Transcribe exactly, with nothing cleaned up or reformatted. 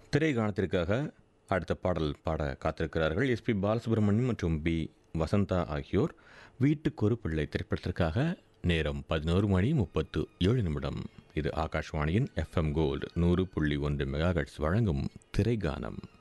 திரைக்காணத்திற்காக அடுத்த பாடல் பாட காத்திருக்கிறார்கள் எஸ்பி பாலசுப்ரமணியம் மற்றும் பி வசந்தா ஆகியோர். வீட்டுக்கொரு பிள்ளை திரைப்படத்திற்காக. நேரம் பதினோரு மணி முப்பத்து ஏழு நிமிடம். இது ஆகாஷ்வாணியின் எஃப்எம் கோல்டு நூறு புள்ளி ஒன்று மெகாஹெர்ட்ஸ் வழங்கும் திரைகானம்.